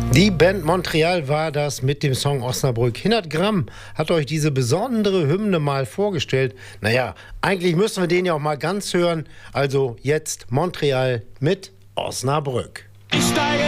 Die Band Montreal war das mit dem Song Osnabrück. 100 Gramm hat euch diese besondere Hymne mal vorgestellt. Naja, eigentlich müssen wir den ja auch mal ganz hören. Also jetzt Montreal mit Osnabrück. Ich steige